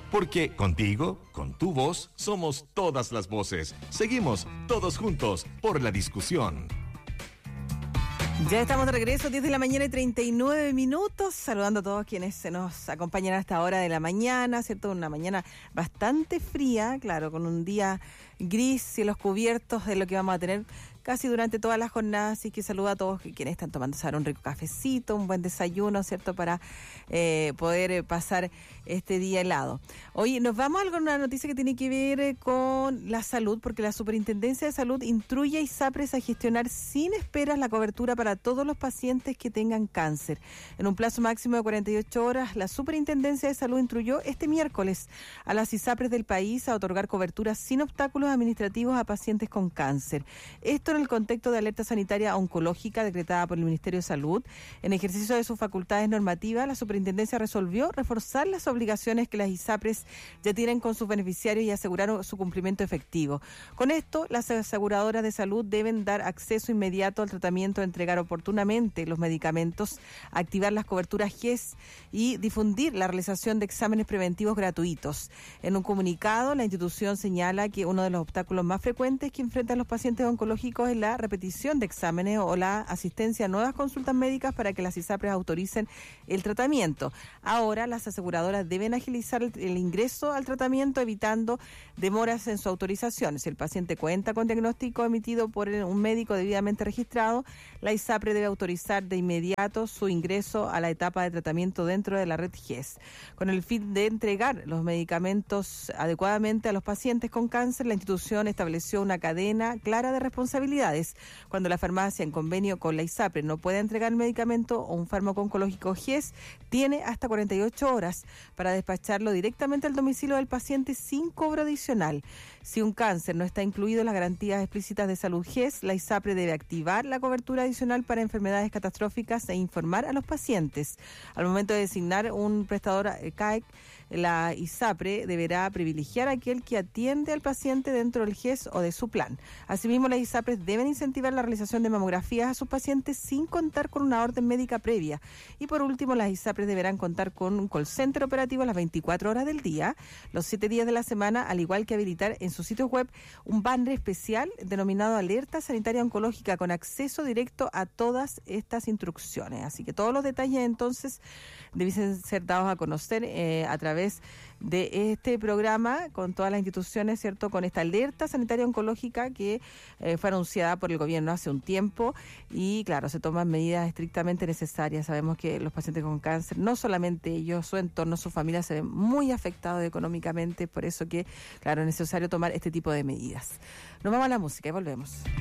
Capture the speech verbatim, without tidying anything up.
Porque contigo, con tu voz, somos todas las voces. Seguimos todos juntos por la discusión. Ya estamos de regreso, diez de la mañana y treinta y nueve minutos, saludando a todos quienes se nos acompañan a esta hora de la mañana, ¿cierto? Una mañana bastante fría, claro, con un día gris, cielos cubiertos de lo que vamos a tener casi durante toda la jornada, así que saludo a todos quienes están tomando un rico cafecito, un buen desayuno, ¿cierto? Para eh, poder eh, pasar este día helado. Oye, nos vamos a una noticia que tiene que ver eh, con la salud, porque la Superintendencia de Salud instruye a ISAPRES a gestionar sin esperas la cobertura para todos los pacientes que tengan cáncer. En un plazo máximo de cuarenta y ocho horas, la Superintendencia de Salud instruyó este miércoles a las ISAPRES del país a otorgar cobertura sin obstáculos administrativos a pacientes con cáncer. Esto en el contexto de alerta sanitaria oncológica decretada por el Ministerio de Salud. En ejercicio de sus facultades normativas, la Superintendencia resolvió reforzar las obligaciones que las ISAPRES ya tienen con sus beneficiarios y asegurar su cumplimiento efectivo. Con esto, las aseguradoras de salud deben dar acceso inmediato al tratamiento, entregar oportunamente los medicamentos, activar las coberturas G E S y difundir la realización de exámenes preventivos gratuitos. En un comunicado, la institución señala que uno de los obstáculos más frecuentes que enfrentan los pacientes oncológicos es la repetición de exámenes o la asistencia a nuevas consultas médicas para que las ISAPRES autoricen el tratamiento. Ahora, las aseguradoras deben agilizar el, el ingreso al tratamiento, evitando demoras en su autorización. Si el paciente cuenta con diagnóstico emitido por un médico debidamente registrado, la ISAPRE debe autorizar de inmediato su ingreso a la etapa de tratamiento dentro de la red G E S. Con el fin de entregar los medicamentos adecuadamente a los pacientes con cáncer, la institución estableció una cadena clara de responsabilidades. Cuando la farmacia, en convenio con la ISAPRE, no pueda entregar el medicamento o un fármaco oncológico G E S, tiene hasta cuarenta y ocho horas para despacharlo directamente al domicilio del paciente sin cobro adicional. Si un cáncer no está incluido en las garantías explícitas de salud G E S, la ISAPRE debe activar la cobertura adicional para enfermedades catastróficas e informar a los pacientes. Al momento de designar un prestador C A E C, la ISAPRE deberá privilegiar a aquel que atiende al paciente dentro del G E S o de su plan. Asimismo, las ISAPRES deben incentivar la realización de mamografías a sus pacientes sin contar con una orden médica previa. Y por último, las ISAPRES deberán contar con un call center operativo a las veinticuatro horas del día, los siete días de la semana, al igual que habilitar en sus sitios web un banner especial denominado Alerta Sanitaria Oncológica con acceso directo a todas estas instrucciones. Así que todos los detalles entonces deben ser dados a conocer eh, a través de este programa con todas las instituciones, ¿cierto? Con esta alerta sanitaria oncológica que eh, fue anunciada por el gobierno hace un tiempo y, claro, se toman medidas estrictamente necesarias. Sabemos que los pacientes con cáncer, no solamente ellos, su entorno, su familia, se ven muy afectados económicamente, por eso que, claro, es necesario tomar este tipo de medidas. Nos vamos a la música y volvemos.